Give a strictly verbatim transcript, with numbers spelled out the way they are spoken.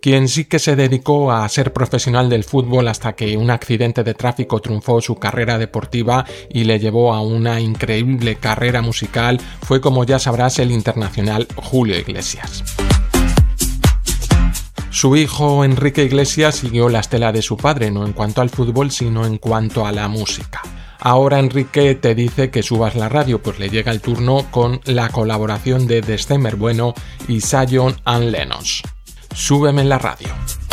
quien sí que se dedicó a ser profesional del fútbol hasta que un accidente de tráfico triunfó su carrera deportiva y le llevó a una increíble carrera musical, fue, como ya sabrás, el internacional Julio Iglesias. Su hijo Enrique Iglesias siguió la estela de su padre, no en cuanto al fútbol, sino en cuanto a la música. Ahora Enrique te dice que subas la radio, pues le llega el turno con la colaboración de December Bueno y Zion and Lennox. Súbeme en la radio.